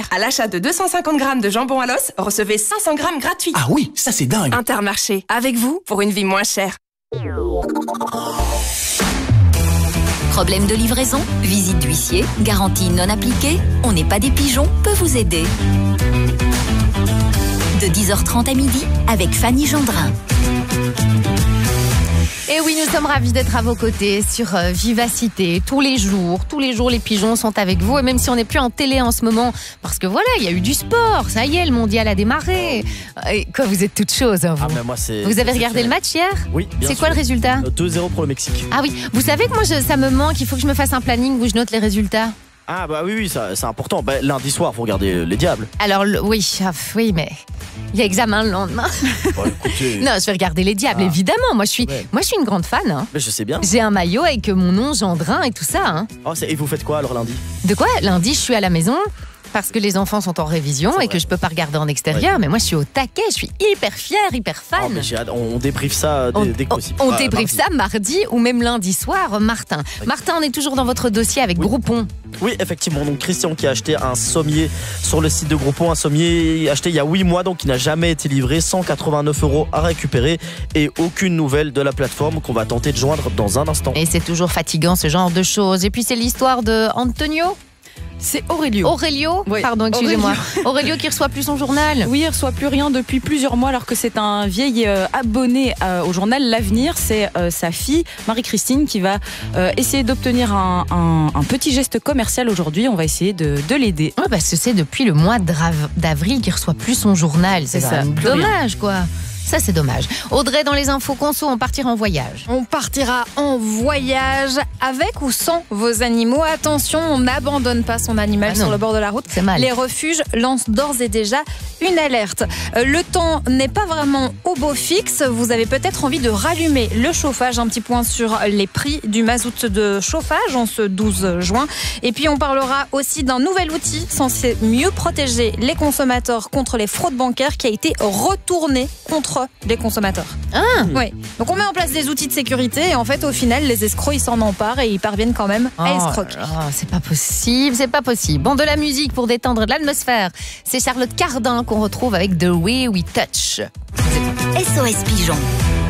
cher. À l'achat de 250 grammes de jambon à l'os, recevez 500 grammes gratuits. Ah oui, ça c'est dingue. Intermarché, avec vous pour une vie moins chère. Problème de livraison, visite d'huissier, garantie non appliquée, on n'est pas des pigeons, peut vous aider. De 10h30 à midi, avec Fanny Gendrin. Et oui, nous sommes ravis d'être à vos côtés sur Vivacité. Tous les jours, les pigeons sont avec vous. Et même si on n'est plus en télé en ce moment, parce que voilà, il y a eu du sport. Ça y est, le mondial a démarré. Et quoi, vous êtes toutes choses, hein, vous. Ah, mais moi, Vous avez regardé le match hier? Oui, bien C'est sûr. quoi le résultat? 2-0 pour le Mexique. Ah oui, vous savez que moi, ça me manque. Il faut que je me fasse un planning où je note les résultats. Ah bah oui, c'est important. Bah, lundi soir, vous regardez les Diables. Alors, oui, mais il y a examen le lendemain. Bon, écoutez. Non, je vais regarder les Diables, évidemment. Moi, je suis une grande fan. Hein. Mais je sais bien. J'ai un maillot avec mon nom, Gendrin et tout ça. Hein. Oh, et vous faites quoi alors lundi? De quoi? Lundi, je suis à la maison. Parce que les enfants sont en révision et que je peux pas regarder en extérieur. Mais moi, je suis au taquet. Je suis hyper fière, hyper fan. Oh, mais j'ai hâte. On débriefe ça dès que possible. On débriefe ça mardi ou même lundi soir, Martin. Oui. Martin, on est toujours dans votre dossier avec Groupon. Oui, effectivement. Donc, Christian qui a acheté un sommier sur le site de Groupon. Un sommier acheté il y a 8 mois, donc qui n'a jamais été livré. 189 € à récupérer. Et aucune nouvelle de la plateforme qu'on va tenter de joindre dans un instant. Et c'est toujours fatigant, ce genre de choses. Et puis, c'est l'histoire de Antonio. C'est Aurélio. Oui. Pardon, excusez-moi. Aurélio qui reçoit plus son journal. Oui, il reçoit plus rien depuis plusieurs mois alors que c'est un vieil abonné au journal L'Avenir. C'est sa fille, Marie-Christine, qui va essayer d'obtenir un petit geste commercial aujourd'hui. On va essayer de l'aider. Ouais, parce que c'est depuis le mois d'avril qu'il reçoit plus son journal. C'est ça. Dommage, quoi. Ça, c'est dommage. Audrey, dans les infos conso, on partira en voyage. On partira en voyage avec ou sans vos animaux. Attention, on n'abandonne pas son animal sur le bord de la route. C'est mal. Les refuges lancent d'ores et déjà une alerte. Le temps n'est pas vraiment au beau fixe. Vous avez peut-être envie de rallumer le chauffage. Un petit point sur les prix du mazout de chauffage en ce 12 juin. Et puis, on parlera aussi d'un nouvel outil censé mieux protéger les consommateurs contre les fraudes bancaires qui a été retourné contre les consommateurs. Oui. Donc on met en place des outils de sécurité et en fait au final les escrocs ils s'en emparent et ils parviennent quand même à escroquer. C'est pas possible. Bon, de la musique pour détendre l'atmosphère. C'est Charlotte Cardin qu'on retrouve avec The Way We Touch. SOS Pigeon.